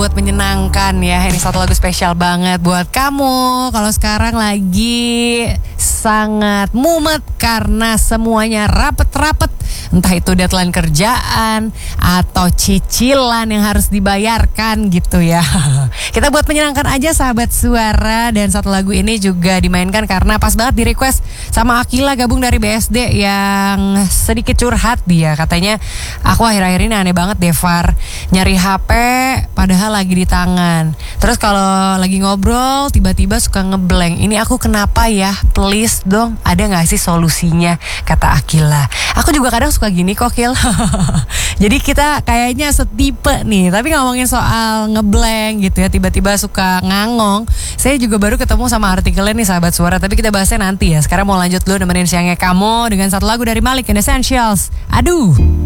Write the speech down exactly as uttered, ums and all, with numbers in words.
buat menyenangkan ya. Ini satu lagu spesial banget buat kamu. Kalau sekarang lagi sangat mumet karena semuanya rapet-rapet. Entah itu deadline kerjaan atau cicilan yang harus dibayarkan gitu ya. Kita buat menyenangkan aja sahabat suara. Dan satu lagu ini juga dimainkan karena pas banget di request sama Akila gabung dari B S D yang sedikit curhat dia. Katanya, aku akhir-akhir ini aneh banget deh Far, nyari H P padahal lagi di tangan. Terus kalau lagi ngobrol tiba-tiba suka ngeblank. Ini aku kenapa ya? Please dong, ada gak sih solusinya? Kata Akila. Aku juga kadang suka gini kok Kil. Jadi kita kayaknya setipe nih. Tapi ngomongin soal ngeblank gitu ya, tiba-tiba suka ngangong. Saya juga baru ketemu sama artikelnya nih sahabat suara. Tapi kita bahasnya nanti ya. Sekarang mau lanjut dulu nemenin siangnya kamu dengan satu lagu dari Malik and Essentials. Aduh.